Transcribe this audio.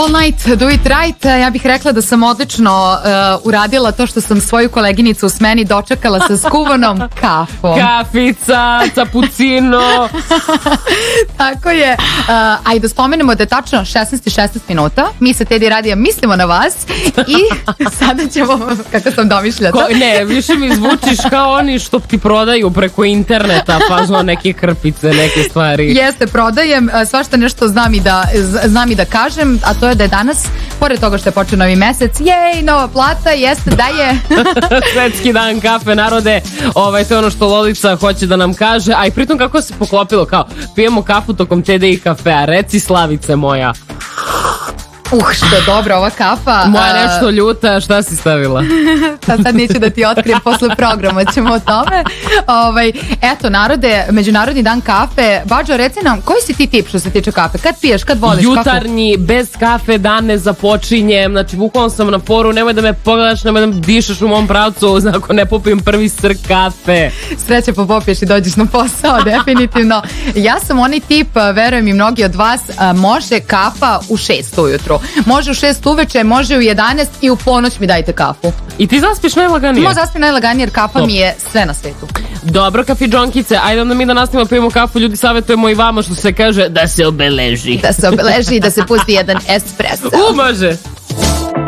All night, do it right. Ja bih rekla da sam odlično uradila to što sam svoju koleginicu u smeni dočekala sa skuvanom kafom. Kafica, cappuccino. Tako je. A i da spomenemo da je tačno 16:16 minuta. Mi sa Teddy Radija mislimo na vas i sada ćemo, kako sam domišljata. Ne, više mi zvučiš kao oni što ti prodaju preko interneta, pa zna neke krpice, neke stvari. Jeste, prodajem, svašta nešto znam i da kažem, a to je da je danas, pored toga što je počeo novi mesec, jej, nova plata, jeste da je Svetski dan kafe, narode. To je ono što Lolica hoće da nam kaže. A i pritom kako se poklopilo, kao pijemo kafu tokom TDI kafea. Reci, Slavice moja. Što je dobra ova kafa. Moja nešto ljuta, šta si stavila? Sad neću da ti otkrijem, posle programa ćemo o tome. Eto, narode, Međunarodni dan kafe. Bađo, reci nam, koji si ti tip što se tiče kafe? Kad piješ, kad voliš kafu? Jutarnji, bez kafe dan ne započinjem. Znači, bukvalno sam na foru, nemoj da me pogledaš, nemoj da me dišeš u mom pravcu ako ne popijem prvi srk kafe. Sreće pa popiješ i dođeš na posao, definitivno. Ja sam onaj tip, verujem i mnogi od vas, može kafa u 6 ujutru. Može u 6 uveče, može u 11 i u ponoć mi dajte kafu. I ti zaspiš najlaganije? Zaspim najlaganije jer kafa mi je sve na svetu. Dobro, kafidžonkice, ajde onda mi da nastavimo pijemo kafu, ljudi savjetujemo i vama što se kaže da se obeleži. Da se obeleži i da se pusti jedan espresso. Može.